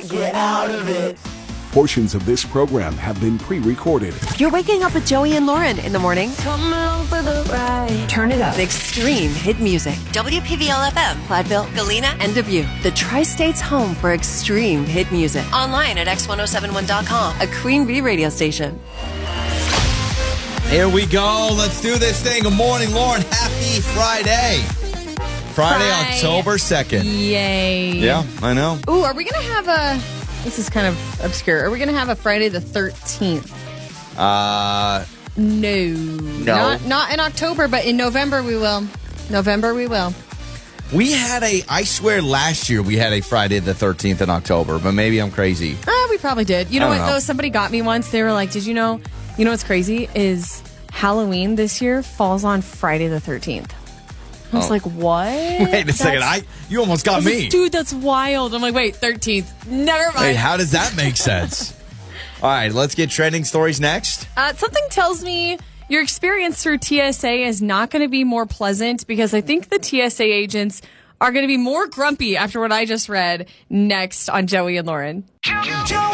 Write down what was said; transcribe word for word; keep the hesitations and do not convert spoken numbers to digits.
can't get out of it. Portions of this program have been pre-recorded. You're waking up with Joey and Lauren in the morning. Come on for the ride. Turn it up. Extreme hit music. W P V L F M, Platteville, Galena, and Dubuque. The Tri-State's home for extreme hit music. Online at x ten seventy-one dot com, a Queen Bee radio station. Here we go. Let's do this thing. Good morning, Lauren. Happy Friday. Friday, Friday. October second. Yay. Yeah, I know. Ooh, are we going to have a... This is kind of obscure. Are we going to have a Friday the thirteenth? Uh, No. No. Not, not in October, but in November we will. November we will. we had a, I swear last year we had a Friday the thirteenth in October, but maybe I'm crazy. Uh, we probably did. You know I what, don't know. though? Somebody got me once. They were like, did you know... You know what's crazy is Halloween this year falls on Friday the thirteenth. I was Oh. like, what? Wait a second. I You almost got I was me. like, dude, that's wild. I'm like, wait, thirteenth. Never mind. Hey, how does that make sense? All right, let's get trending stories next. Uh, something tells me your experience through T S A is not going to be more pleasant because I think the T S A agents are going to be more grumpy after what I just read next on Joey and Lauren.